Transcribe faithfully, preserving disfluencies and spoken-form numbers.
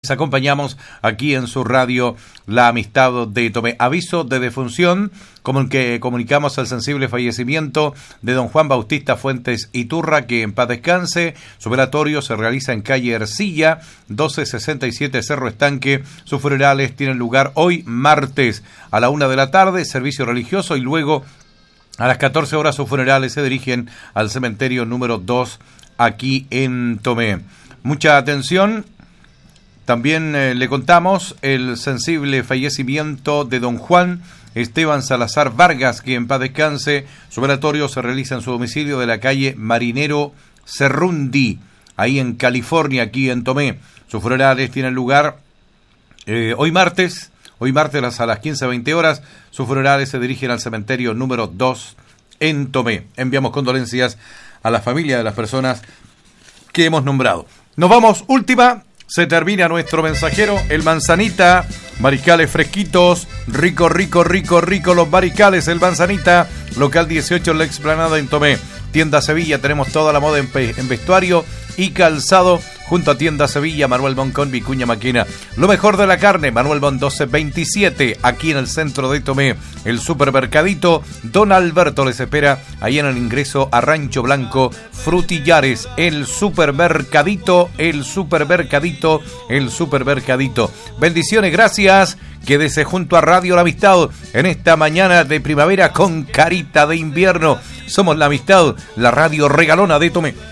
Les acompañamos aquí en su radio La Amistad de Tomé. Aviso de defunción, como el que comunicamos el sensible fallecimiento de don Juan Bautista Fuentes Iturra, que en paz descanse. Su velatorio se realiza en calle Ercilla, doce sesenta y siete Cerro Estanque. Sus funerales tienen lugar hoy martes a la una de la tarde, servicio religioso, y luego a las catorce horas sus funerales se dirigen al cementerio número dos aquí en Tomé. Mucha atención. También eh, le contamos el sensible fallecimiento de don Juan Esteban Salazar Vargas, que en paz descanse. Su velatorio se realiza en su domicilio de la calle Marinero Cerrundi, ahí en California, aquí en Tomé. Sus funerales tienen lugar eh, hoy martes, hoy martes a las quince veinte horas. Sus funerales se dirigen al cementerio número dos en Tomé. Enviamos condolencias a la familia de las personas que hemos nombrado. Nos vamos, última. Se termina nuestro mensajero, el Manzanita, mariscales fresquitos, rico, rico, rico, rico los mariscales, el Manzanita, local dieciocho en la Explanada en Tomé. Tienda Sevilla, tenemos toda la moda en, pe- en vestuario y calzado, junto a Tienda Sevilla, Manuel Boncón, Vicuña Maquena. Lo mejor de la carne, Manuel Bon doce veintisiete, aquí en el centro de Tomé. El supermercadito, Don Alberto les espera, ahí en el ingreso a Rancho Blanco, Frutillares. El supermercadito, el supermercadito, el supermercadito. Bendiciones, gracias. Quédese junto a Radio La Amistad en esta mañana de primavera con carita de invierno. Somos La Amistad, la radio regalona de Tomé.